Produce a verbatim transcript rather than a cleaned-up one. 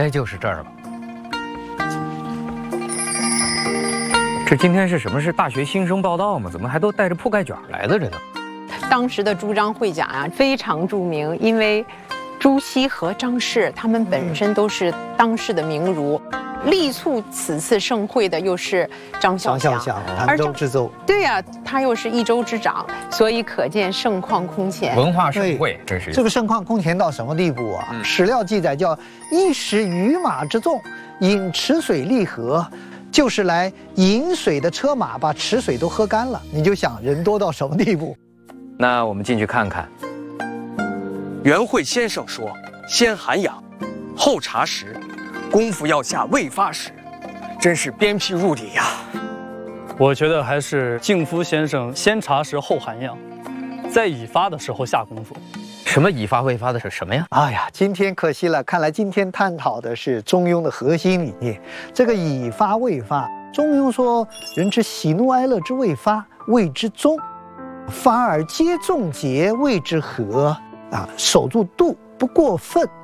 该就是这儿吧。这今天是什么？是大学新生报道吗？怎么还都带着铺盖卷来的？这都。 当时的朱张会甲呀、啊、非常著名，因为朱熹和张氏他们本身都是当世的名儒。力促此次盛会的又是张孝祥，潭州知州。 对呀、啊，他又是一州之长，所以可见盛况空前。 文化盛会，真是这个盛况空前到什么地步啊？嗯、史料记载叫一时鱼马之众，饮池水利河，就是来饮水的车马把池水都喝干了。你就想人多到什么地步？ 那我们进去看看。 元会先生说：“先涵养，后察食。”功夫要下未发时，真是鞭辟入里呀！ 我觉得还是敬夫先生先察食后涵养，在已发的时候下功夫。 什么已发未发的是什么呀？ 哎呀，今天可惜了，看来今天探讨的是中庸的核心理念。这个已发未发，中庸说人之喜怒哀乐之未发，谓之中；发而皆众节，谓之和。啊，守住度，不过分。